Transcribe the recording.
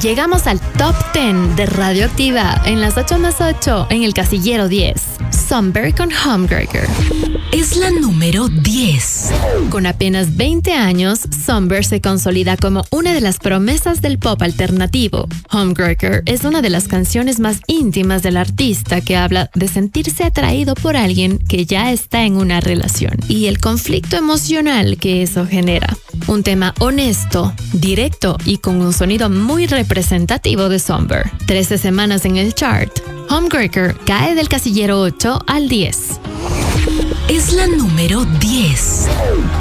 Llegamos al Top 10 de Radioactiva en las 8 más 8 en el casillero 10. Somber con Homebreaker. Es la número 10. Con apenas 20 años, Somber se consolida como una de las promesas del pop alternativo. Homebreaker es una de las canciones más íntimas del artista que habla de sentirse atraído por alguien que ya está en una relación y el conflicto emocional que eso genera. Un tema honesto, directo y con un sonido muy representativo de Somber. 13 semanas en el chart. Homebreaker cae del casillero 8 al 10. Es la número 10.